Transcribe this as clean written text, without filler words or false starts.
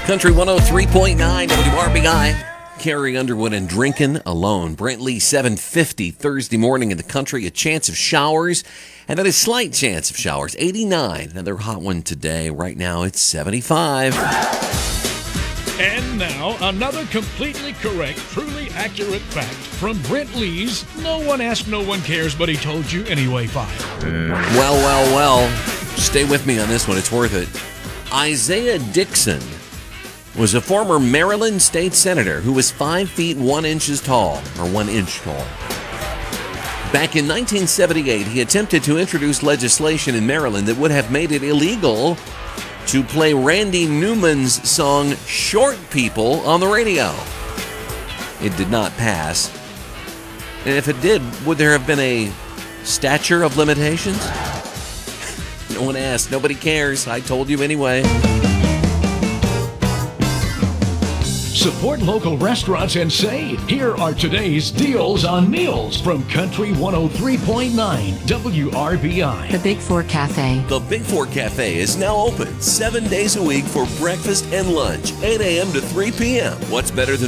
Country 103.9 WRBI. Carrie Underwood and Drinkin' Alone. Brent Lee, 7:50 Thursday morning in the country. A chance of showers, and then a slight chance of showers. 89. Another hot one today. Right now it's 75. And now, another completely correct, truly accurate fact from Brent Lee's No One Asked, No One Cares, But He Told You Anyway file. Well. Stay with me on this one. It's worth it. Isaiah Dixon was a former Maryland state senator who was 5 feet 1 inches tall, or 1 inch tall. Back in 1978, he attempted to introduce legislation in Maryland that would have made it illegal to play Randy Newman's song Short People on the radio. It did not pass. And if it did, would there have been a statute of limitations? No one asked. Nobody cares. I told you anyway. Support local restaurants and save. Here are today's deals on meals from Country 103.9 WRBI. The Big Four Cafe. The Big Four Cafe is now open 7 days a week for breakfast and lunch, 8 a.m. to 3 p.m. What's better than